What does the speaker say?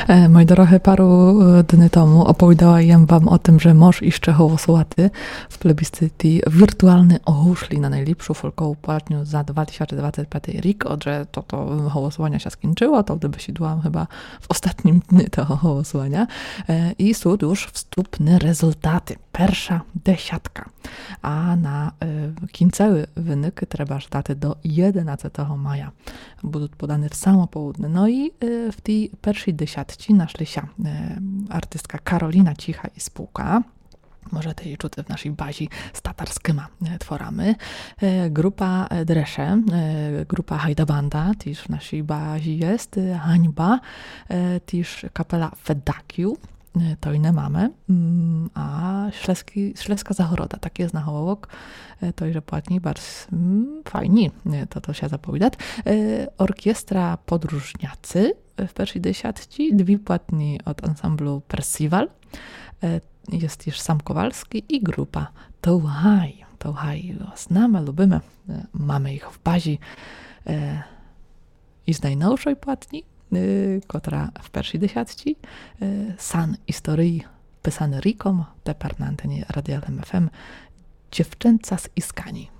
Moi drodzy, paru dni temu opowiadałam wam o tym, że mąż i Szczechowo-Słaty w plebiscyty wirtualny ohušli na najlepszą folkową płatnię za 2025 rok, że to głosowania się skończyło, to gdyby się byłam chyba w ostatnim dniu tego głosowania i są już wstępne rezultaty. Pierwsza desiatka, a na końcowy wynik trzeba dać do 11 maja. Będą podane w samo południe. No i w tej pierwszej desiatce naszli się artystka Karolina Cicha i spółka. Może tej czuty w naszej bazie z tatarskimi tworami. Grupa Dresze, grupa Hajdabanda, też w naszej bazie jest. Hańba, też kapela Fedakiu. To inne mamy, a Ślęska Zachoroda, tak jest na hołowok, to i że płatni bardzo fajni, to się zapowiada. Orkiestra Podróżniacy w pierwszej desiatce, dwie płatni od ansamblu Percival, jest też Sam Kowalski i grupa Touhaj. Touhaj znamy, lubimy, mamy ich w bazie i z najnowszej płatni, która w pierwszej desiatce, san historii pisany Rikom, teper na antenie Radia LMFM, Dziewczęca z Iskani.